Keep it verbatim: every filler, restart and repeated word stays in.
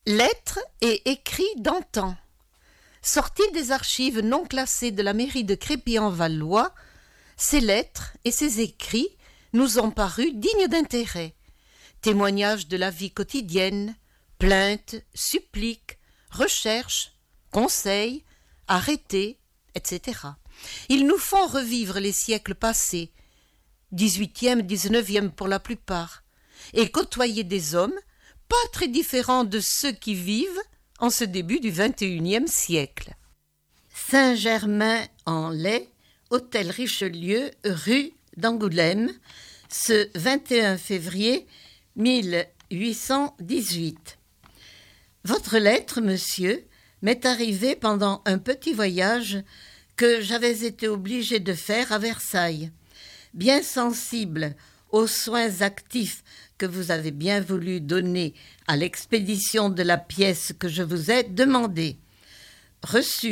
Lettres et écrits d'antan. Sortis des archives non classées de la mairie de Crépy-en-Valois, ces lettres et ces écrits nous ont paru dignes d'intérêt. Témoignages de la vie quotidienne, plaintes, suppliques, recherches, conseils, arrêtés, et cetera. Ils nous font revivre les siècles passés, dix-huitième, dix-neuvième pour la plupart, et côtoyer des hommes pas très différents de ceux qui vivent en ce début du vingt et unième siècle. Saint-Germain-en-Laye, hôtel Richelieu, rue d'Angoulême, ce vingt et un février mille huit cent dix-huit. Votre lettre, monsieur, m'est arrivée pendant un petit voyage que j'avais été obligé de faire à Versailles. Bien sensible aux soins actifs que vous avez bien voulu donner à l'expédition de la pièce que je vous ai demandée. Reçu